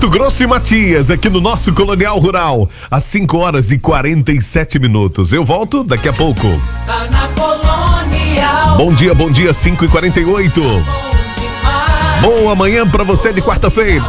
Mato Grosso e Matias, aqui no nosso Colonial Rural, às 5 horas e 47 minutos. Eu volto daqui a pouco. Tá na Colonial. Bom dia, 5 e 48. Boa manhã pra você de quarta-feira.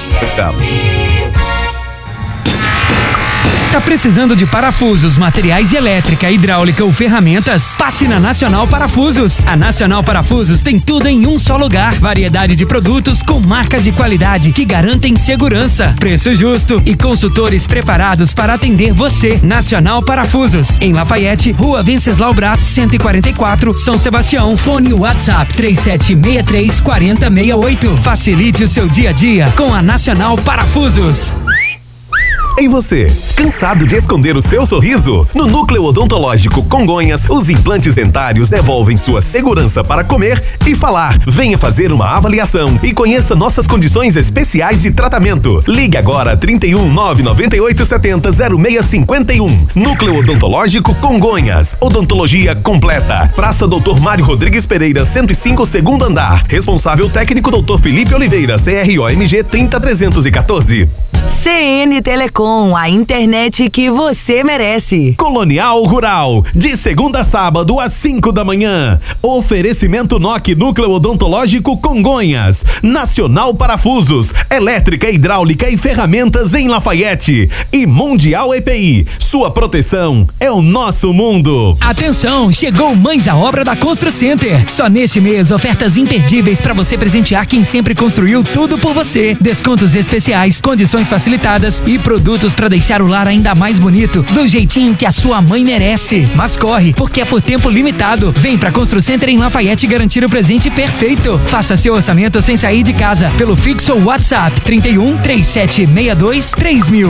Tá precisando de parafusos, materiais de elétrica, hidráulica ou ferramentas? Passe na Nacional Parafusos. A Nacional Parafusos tem tudo em um só lugar. Variedade de produtos com marcas de qualidade que garantem segurança, preço justo e consultores preparados para atender você. Nacional Parafusos, em Lafayette, Rua Venceslau Braz, 144, São Sebastião. Fone WhatsApp 3763-4068. Facilite o seu dia a dia com a Nacional Parafusos. E você, cansado de esconder o seu sorriso? No Núcleo Odontológico Congonhas, os implantes dentários devolvem sua segurança para comer e falar. Venha fazer uma avaliação e conheça nossas condições especiais de tratamento. Ligue agora 31 998 70 0651. Núcleo Odontológico Congonhas. Odontologia completa. Praça Dr. Mário Rodrigues Pereira, 105, segundo andar. Responsável técnico Dr. Felipe Oliveira, CROMG 30314. CN Telecom, a internet que você merece. Colonial Rural, de segunda a sábado às 5 da manhã. Oferecimento NOC Núcleo Odontológico Congonhas. Nacional Parafusos, elétrica, hidráulica e ferramentas em Lafayette. E Mundial EPI, sua proteção é o nosso mundo. Atenção, chegou Mães à Obra da Constru Center. Só neste mês, ofertas imperdíveis para você presentear quem sempre construiu tudo por você. Descontos especiais, condições facilitadas e produtos para deixar o lar ainda mais bonito, do jeitinho que a sua mãe merece. Mas corre, porque é por tempo limitado. Vem pra Constru Center em Lafayette garantir o presente perfeito. Faça seu orçamento sem sair de casa pelo fixo WhatsApp 31 3762 3000.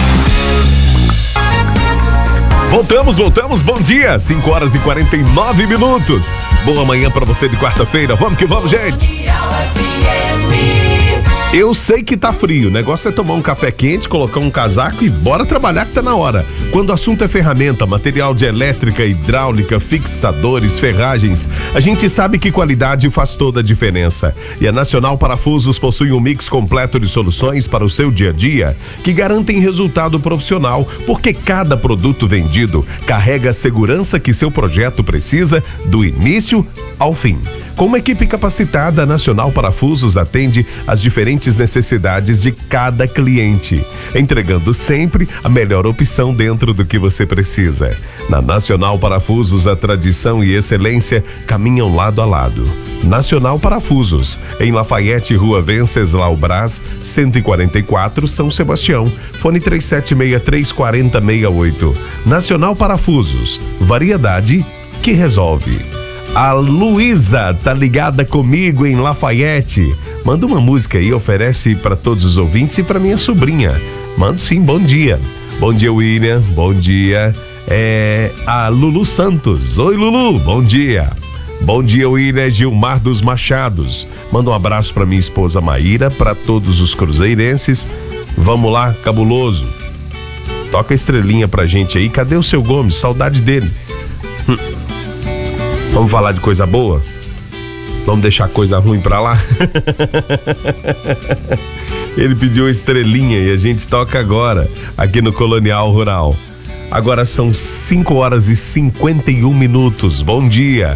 Voltamos, bom dia, 5 horas e 49 minutos. Boa manhã pra você de quarta-feira, vamos que vamos, gente. Eu sei que tá frio, o negócio é tomar um café quente, colocar um casaco e bora trabalhar que tá na hora. Quando o assunto é ferramenta, material de elétrica, hidráulica, fixadores, ferragens, a gente sabe que qualidade faz toda a diferença. E a Nacional Parafusos possui um mix completo de soluções para o seu dia a dia, que garantem resultado profissional, porque cada produto vendido carrega a segurança que seu projeto precisa do início ao fim. Com uma equipe capacitada, a Nacional Parafusos atende às diferentes necessidades de cada cliente, entregando sempre a melhor opção dentro do que você precisa. Na Nacional Parafusos, a tradição e excelência caminham lado a lado. Nacional Parafusos, em Lafayette, Rua Venceslau Braz, 144, São Sebastião. Fone 3763-4068. Nacional Parafusos, variedade que resolve. A Luísa tá ligada comigo em Lafayette. Manda uma música aí, oferece para todos os ouvintes e para minha sobrinha. Manda sim, bom dia. Bom dia, William. Bom dia. A Lulu Santos. Oi, Lulu, bom dia. Bom dia, William. Gilmar dos Machados. Manda um abraço para minha esposa Maíra, para todos os cruzeirenses. Vamos lá, cabuloso. Toca a estrelinha pra gente aí. Cadê o seu Gomes? Saudade dele. Vamos falar de coisa boa? Vamos deixar coisa ruim pra lá? Ele pediu uma estrelinha e a gente toca agora, aqui no Colonial Rural. Agora são 5 horas e 51 minutos. Bom dia.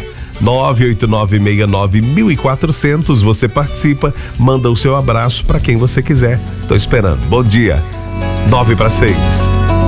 989691400. Você participa, manda o seu abraço pra quem você quiser. Tô esperando. Bom dia. 9 para 6.